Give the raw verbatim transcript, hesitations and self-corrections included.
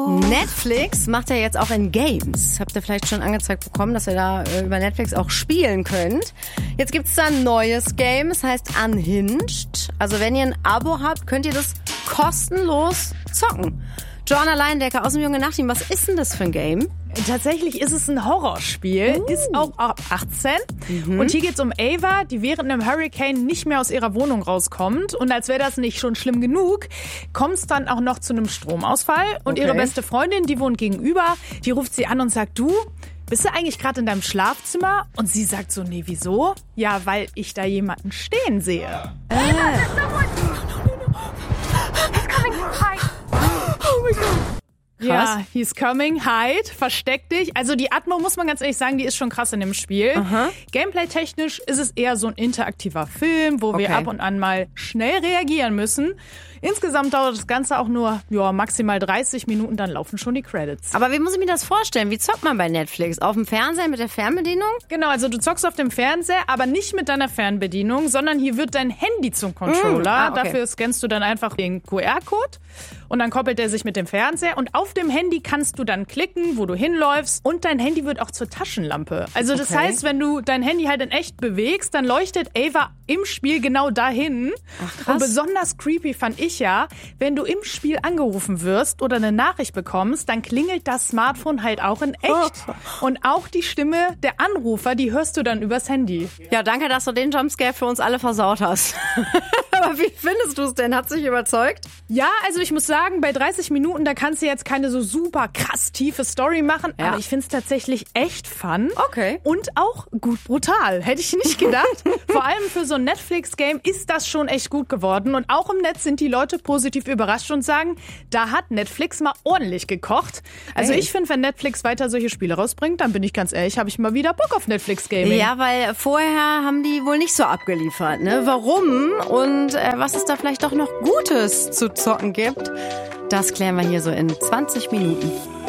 Netflix macht ja jetzt auch in Games. Habt ihr vielleicht schon angezeigt bekommen, dass ihr da äh, über Netflix auch spielen könnt. Jetzt gibt's da ein neues Game, es heißt Unhinged. Also wenn ihr ein Abo habt, könnt ihr das kostenlos zocken. Joanna Leindecker aus dem Junge Nachtim, was ist denn das für ein Game? Tatsächlich ist es ein Horrorspiel, uh. ist auch ab achtzehn. Mhm. Und hier geht's um Ava, die während einem Hurricane nicht mehr aus ihrer Wohnung rauskommt. Und als wäre das nicht schon schlimm genug, kommt es dann auch noch zu einem Stromausfall. Und okay. ihre beste Freundin, die wohnt gegenüber, die ruft sie an und sagt, du, bist du eigentlich gerade in deinem Schlafzimmer? Und sie sagt so, nee, wieso? Ja, weil ich da jemanden stehen sehe. Äh. Oh mein Gott. Ja, he's coming, hide, versteck dich. Also die Atmo, muss man ganz ehrlich sagen, die ist schon krass in dem Spiel. Aha. Gameplay-technisch ist es eher so ein interaktiver Film, wo okay. wir ab und an mal schnell reagieren müssen. Insgesamt dauert das Ganze auch nur ja, maximal dreißig Minuten, dann laufen schon die Credits. Aber wie muss ich mir das vorstellen? Wie zockt man bei Netflix? Auf dem Fernseher mit der Fernbedienung? Genau, also du zockst auf dem Fernseher, aber nicht mit deiner Fernbedienung, sondern hier wird dein Handy zum Controller. Mm, ah, okay. Dafür scannst du dann einfach den Q R-Code und dann koppelt er sich mit dem Fernseher. Und auf dem Handy kannst du dann klicken, wo du hinläufst, und dein Handy wird auch zur Taschenlampe. Also das okay. heißt, wenn du dein Handy halt in echt bewegst, dann leuchtet Ava im Spiel genau dahin. Ach, krass. Und besonders creepy fand ich ja, wenn du im Spiel angerufen wirst oder eine Nachricht bekommst, dann klingelt das Smartphone halt auch in echt. Oh. Und auch die Stimme der Anrufer, die hörst du dann übers Handy. Ja, danke, dass du den Jumpscare für uns alle versaut hast. Aber wie findest du es denn? Hat's dich überzeugt? Ja, also ich muss sagen, bei dreißig Minuten, da kannst du jetzt keine so super krass tiefe Story machen, ja. aber ich find's tatsächlich echt fun. Okay. Und auch gut brutal. Hätte ich nicht gedacht. Vor allem für so ein Netflix-Game ist das schon echt gut geworden. Und auch im Netz sind die Leute positiv überrascht und sagen, da hat Netflix mal ordentlich gekocht. Also hey. ich finde, wenn Netflix weiter solche Spiele rausbringt, dann bin ich ganz ehrlich, habe ich mal wieder Bock auf Netflix-Gaming. Ja, weil vorher haben die wohl nicht so abgeliefert, ne? Warum und äh, was es da vielleicht doch noch Gutes zu zocken gibt, das klären wir hier so in zwanzig Minuten.